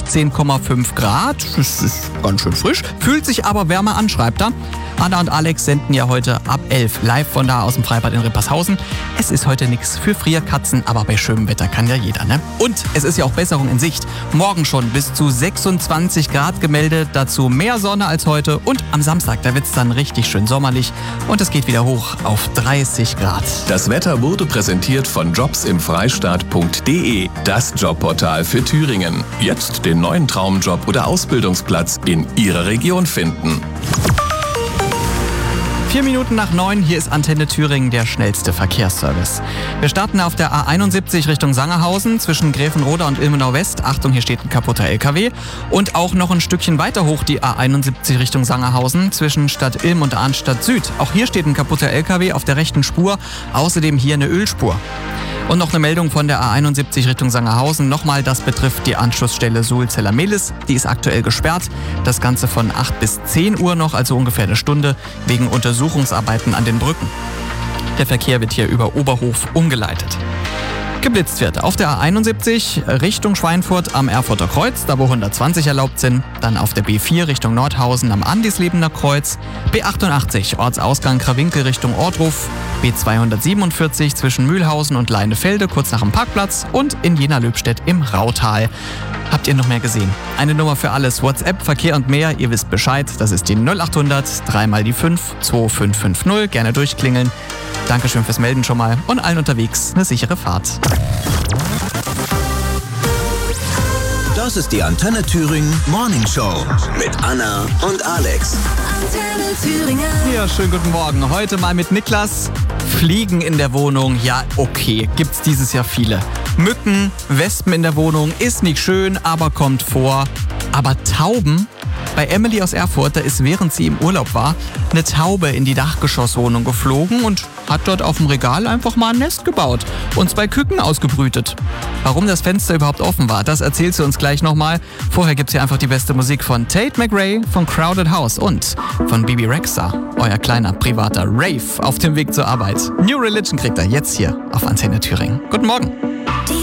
18,5 Grad. Das ist ganz schön frisch. Fühlt sich aber wärmer an, schreibt er. Anna und Alex senden ja heute ab 11 live von da aus dem Freibad in Rippershausen. Es ist heute nichts für Frierkatzen, aber bei schönem Wetter kann ja jeder, ne? Und es ist ja auch Besserung in Sicht. Morgen schon bis zu 26 Grad gemeldet, dazu mehr Sonne als heute. Und am Samstag, da wird es dann richtig schön sommerlich und es geht wieder hoch auf 30 Grad. Das Wetter wurde präsentiert von jobsimfreistaat.de, das Jobportal für Thüringen. Jetzt den neuen Traumjob oder Ausbildungsplatz in Ihrer Region finden. 4 Minuten nach 9, hier ist Antenne Thüringen, der schnellste Verkehrsservice. Wir starten auf der A71 Richtung Sangerhausen zwischen Gräfenroda und Ilmenau West. Achtung, hier steht ein kaputter LKW. Und auch noch ein Stückchen weiter hoch die A71 Richtung Sangerhausen zwischen Stadt Ilm und Arnstadt Süd. Auch hier steht ein kaputter LKW auf der rechten Spur, außerdem hier eine Ölspur. Und noch eine Meldung von der A71 Richtung Sangerhausen. Nochmal, das betrifft die Anschlussstelle Sulzeller-Mehlis. Die ist aktuell gesperrt. Das Ganze von 8 bis 10 Uhr noch, also ungefähr eine Stunde, wegen Untersuchungsarbeiten an den Brücken. Der Verkehr wird hier über Oberhof umgeleitet. Geblitzt wird auf der A71 Richtung Schweinfurt am Erfurter Kreuz, da wo 120 erlaubt sind. Dann auf der B4 Richtung Nordhausen am Andislebener Kreuz. B88 Ortsausgang Krawinkel Richtung Ortruf. B247 zwischen Mühlhausen und Leinefelde kurz nach dem Parkplatz. Und in Jena-Löbstedt im Rautal. Habt ihr noch mehr gesehen? Eine Nummer für alles. WhatsApp, Verkehr und mehr. Ihr wisst Bescheid. Das ist die 0800 3 mal die 5 2550. Gerne durchklingeln. Dankeschön fürs Melden schon mal und allen unterwegs eine sichere Fahrt. Das ist die Antenne Thüringen Morning Show mit Anna und Alex. Antenne Thüringen. Ja, schönen guten Morgen. Heute mal mit Niklas. Fliegen in der Wohnung, ja okay, gibt's dieses Jahr viele. Mücken, Wespen in der Wohnung, ist nicht schön, aber kommt vor. Aber Tauben? Bei Emily aus Erfurt, da ist, während sie im Urlaub war, eine Taube in die Dachgeschosswohnung geflogen und hat dort auf dem Regal einfach mal ein Nest gebaut und 2 Küken ausgebrütet. Warum das Fenster überhaupt offen war, das erzählt sie uns gleich nochmal. Vorher gibt's hier einfach die beste Musik von Tate McRae, von Crowded House und von Bibi Rexha. Euer kleiner privater Rave auf dem Weg zur Arbeit. New Religion kriegt er jetzt hier auf Antenne Thüringen. Guten Morgen.